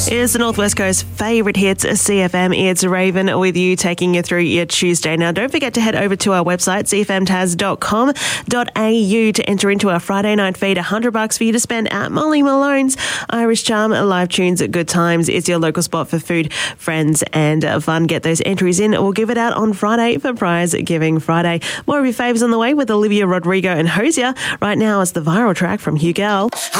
It's the Northwest Coast's favourite hits, CFM. It's Raven with you, taking you through your Tuesday. Now, don't forget to head over to our website, cfmtaz.com.au, to enter into our Friday night feed. $100 for you to spend at Molly Malone's. Irish Charm, live tunes, good times is your local spot for food, friends and fun. Get those entries in. We'll give it out on Friday for Prize Giving Friday. More of your faves on the way with Olivia Rodrigo and Hosier. Right now, it's the viral track from Hugo.